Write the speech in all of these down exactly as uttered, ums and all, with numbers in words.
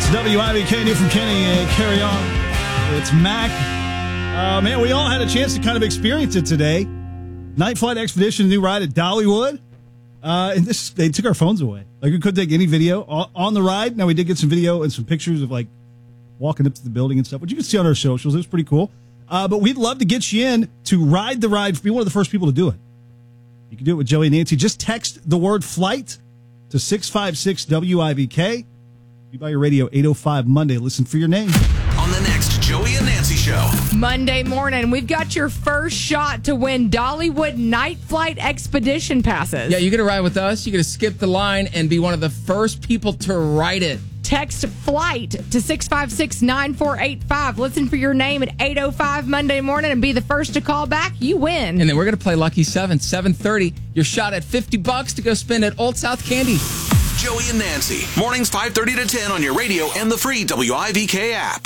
W I V K, new from Kenny and Carry On. It's Mac. Uh, man, we all had a chance to kind of experience it today. Night Flight Expedition, new ride at Dollywood. Uh, and this, they took our phones away. Like, we couldn't take any video on, on the ride. Now, we did get some video and some pictures of, like, walking up to the building and stuff, which you can see on our socials. It was pretty cool. Uh, but we'd love to get you in to ride the ride, be one of the first people to do it. You can do it with Joey and Nancy. Just text the word flight to six five six W I V K. You buy your radio eight oh five Monday. Listen for your name. On the next Joey and Nancy Show. Monday morning, we've got your first shot to win Dollywood Night Flight Expedition passes. Yeah, you get to ride with us. You get to skip the line and be one of the first people to ride it. Text FLIGHT to six five six nine four eight five. Listen for your name at eight oh five Monday morning and be the first to call back. You win. And then we're going to play Lucky seven, seven thirty. Your shot at fifty bucks to go spend at Old South Candy. Joey and Nancy. Mornings five thirty to ten on your radio and the free W I V K app.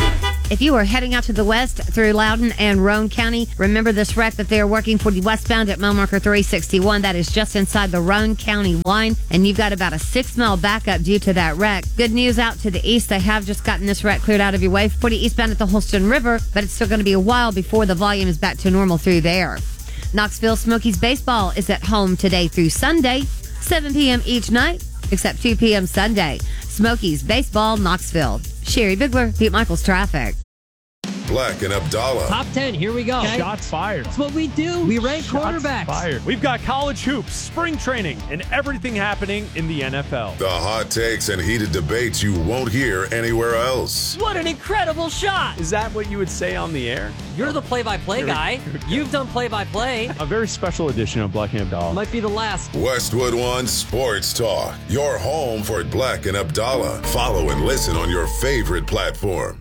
If you are heading out to the west through Loudoun and Roane County, remember this wreck that they are working for the westbound at mile marker three sixty-one. That is just inside the Roane County line, and you've got about a six-mile backup due to that wreck. Good news out to the east. They have just gotten this wreck cleared out of your way for the eastbound at the Holston River, but it's still going to be a while before the volume is back to normal through there. Knoxville Smokies baseball is at home today through Sunday, seven p.m. each night, except two p.m. Sunday. Smokies baseball, Knoxville. Sherry Bigler, Pete Michaels Traffic. Black and Abdallah. Top ten, here we go. Okay. Shots fired. That's what we do. We rank Shots quarterbacks. Fired. We've got college hoops, spring training, and everything happening in the N F L. The hot takes and heated debates you won't hear anywhere else. What an incredible shot. Is that what you would say on the air? You're the play-by-play guy. You've done play-by-play. A very special edition of Black and Abdallah. Might be the last. Westwood One Sports Talk. Your home for Black and Abdallah. Follow and listen on your favorite platform.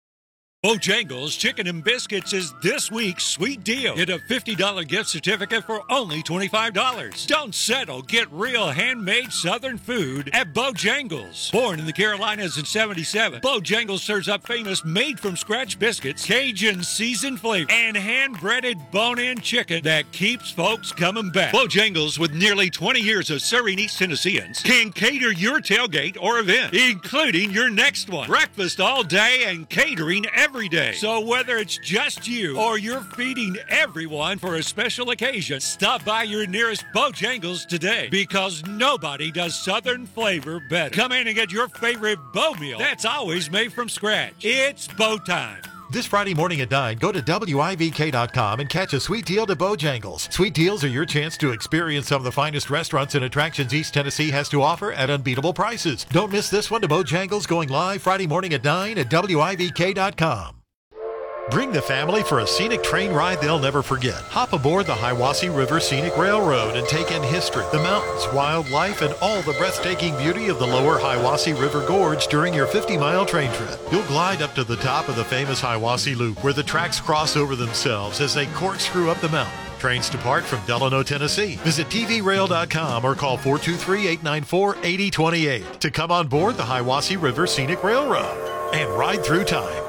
Bojangles Chicken and Biscuits is this week's sweet deal. Get a fifty dollars gift certificate for only twenty-five dollars. Don't settle. Get real handmade Southern food at Bojangles. Born in the Carolinas in seventy-seven, Bojangles serves up famous made-from-scratch biscuits, Cajun seasoned flavor, and hand-breaded bone-in chicken that keeps folks coming back. Bojangles, with nearly twenty years of serving East Tennesseans, can cater your tailgate or event, including your next one. Breakfast all day and catering every Every day. So whether it's just you or you're feeding everyone for a special occasion, stop by your nearest Bojangles today, because nobody does Southern flavor better. Come in and get your favorite Bo meal that's always made from scratch. It's Bo time. This Friday morning at nine, go to W I V K dot com and catch a sweet deal to Bojangles. Sweet deals are your chance to experience some of the finest restaurants and attractions East Tennessee has to offer at unbeatable prices. Don't miss this one to Bojangles, going live Friday morning at nine at W I V K dot com. Bring the family for a scenic train ride they'll never forget. Hop aboard the Hiwassee River Scenic Railroad and take in history, the mountains, wildlife, and all the breathtaking beauty of the lower Hiwassee River Gorge during your fifty-mile train trip. You'll glide up to the top of the famous Hiwassee Loop, where the tracks cross over themselves as they corkscrew up the mountain. Trains depart from Delano, Tennessee. Visit T V rail dot com or call four two three, eight nine four, eight zero two eight to come on board the Hiwassee River Scenic Railroad and ride through time.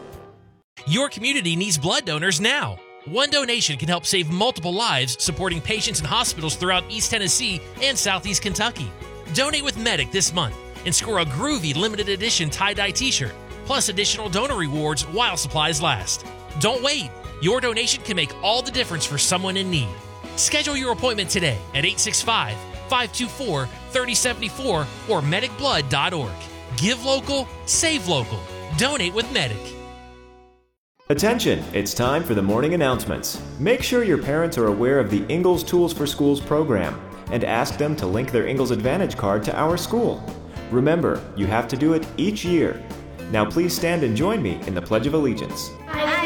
Your community needs blood donors now. One donation can help save multiple lives, supporting patients in hospitals throughout East Tennessee and Southeast Kentucky. Donate with Medic this month and score a groovy limited edition tie-dye t-shirt, plus additional donor rewards while supplies last. Don't wait. Your donation can make all the difference for someone in need. Schedule your appointment today at eight six five, five two four, three zero seven four or medic blood dot org. Give local, save local. Donate with Medic. Attention, it's time for the morning announcements. Make sure your parents are aware of the Ingalls Tools for Schools program and ask them to link their Ingalls Advantage card to our school. Remember, you have to do it each year. Now please stand and join me in the Pledge of Allegiance.